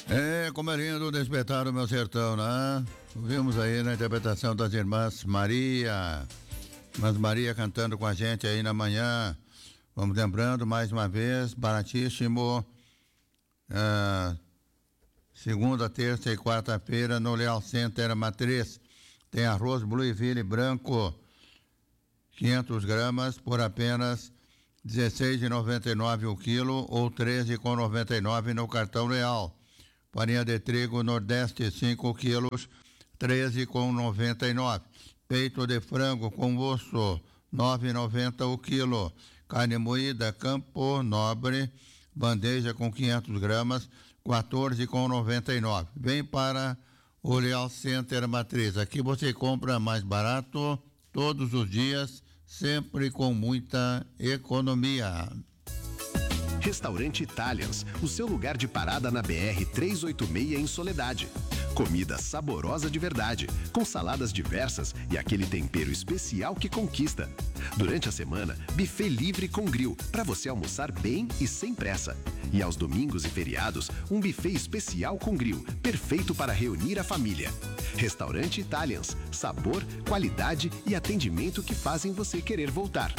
Como é lindo despertar o meu sertão, né? Ouvimos aí na interpretação das irmãs Maria cantando com a gente aí na manhã. Vamos lembrando mais uma vez, baratíssimo. Segunda, terça e quarta-feira no Leal Center Matriz. Tem arroz Blueville branco, 500 gramas por apenas R$16,99 o quilo ou R$13,99 no cartão Leal. Farinha de trigo Nordeste 5 quilos, R$13,99. Peito de frango com osso, R$9,90 o quilo. Carne moída Campo Nobre, bandeja com 500 gramas, R$14,99. Vem para o Leal Center Matriz. Aqui você compra mais barato todos os dias, sempre com muita economia. Restaurante Italians, o seu lugar de parada na BR-386 em Soledade. Comida saborosa de verdade, com saladas diversas e aquele tempero especial que conquista. Durante a semana, buffet livre com grill, para você almoçar bem e sem pressa. E aos domingos e feriados, um buffet especial com grill, perfeito para reunir a família. Restaurante Italians, sabor, qualidade e atendimento que fazem você querer voltar.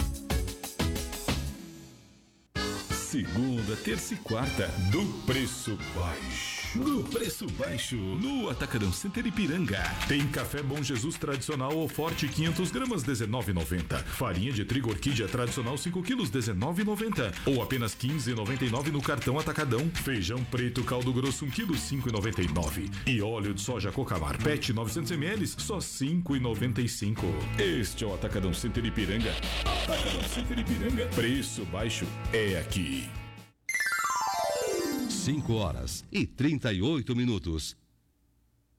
Segunda, terça e quarta, do preço baixo. Do preço baixo, no Atacadão Center Ipiranga. Tem café Bom Jesus tradicional ou forte 500 gramas, R$19,90. Farinha de trigo orquídea tradicional 5 quilos, R$19,90. Ou apenas R$15,99 no cartão Atacadão. Feijão preto caldo grosso 1 quilo, R$5,99. E óleo de soja Cocamar PET 900 ml, só R$5,95. Este é o Atacadão Center Ipiranga. Atacadão Center Ipiranga. Preço baixo é aqui. 5 horas e 38 minutos.